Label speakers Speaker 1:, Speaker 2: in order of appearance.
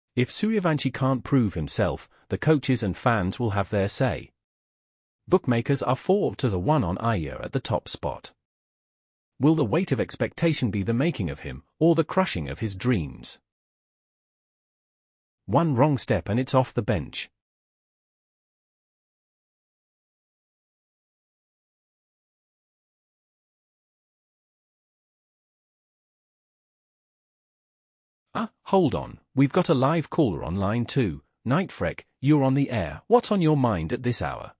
Speaker 1: If Suryavanshi can't prove himself, the coaches and fans will have their say. Bookmakers are 4-1 on Iyer at the top spot. Will the weight of expectation be the making of him, or the crushing of his dreams? One wrong step and it's off the bench. Hold on, we've got a live caller on line 2. Nightfreck, you're on the air. What's on your mind at this hour?